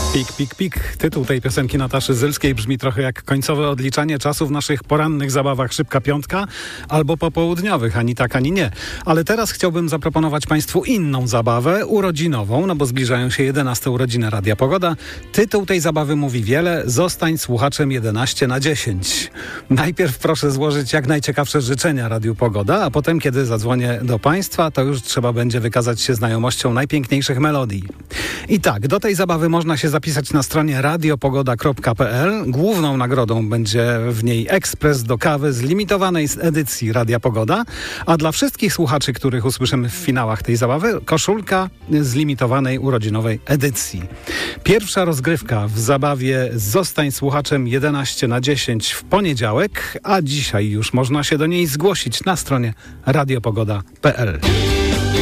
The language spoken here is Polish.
Pik, pik, pik. Tytuł tej piosenki Nataszy Zylskiej brzmi trochę jak końcowe odliczanie czasu w naszych porannych zabawach Szybka Piątka albo popołudniowych, ani tak, ani nie. Ale teraz chciałbym zaproponować Państwu inną zabawę, urodzinową, no bo zbliżają się 11 urodziny Radia Pogoda. Tytuł tej zabawy mówi wiele. Zostań słuchaczem 11/10. Najpierw proszę złożyć jak najciekawsze życzenia Radiu Pogoda, a potem, kiedy zadzwonię do Państwa, to już trzeba będzie wykazać się znajomością najpiękniejszych melodii. I tak, do tej zabawy można się zapisać na stronie radiopogoda.pl. Główną nagrodą będzie w niej ekspres do kawy z limitowanej edycji Radia Pogoda, a dla wszystkich słuchaczy, których usłyszymy w finałach tej zabawy, koszulka z limitowanej urodzinowej edycji. Pierwsza rozgrywka w zabawie Zostań słuchaczem 11/10 w poniedziałek, a dzisiaj już można się do niej zgłosić na stronie radiopogoda.pl.